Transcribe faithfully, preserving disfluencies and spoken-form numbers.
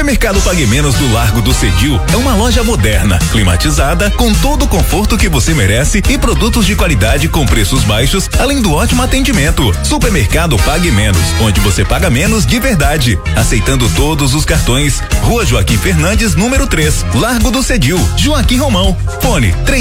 Supermercado Pague Menos do Largo do Cedil é uma loja moderna, climatizada, com todo o conforto que você merece e produtos de qualidade com preços baixos, além do ótimo atendimento. Supermercado Pague Menos, onde você paga menos de verdade, aceitando todos os cartões. Rua Joaquim Fernandes, número três, Largo do Cedil, Joaquim Romão. Fone três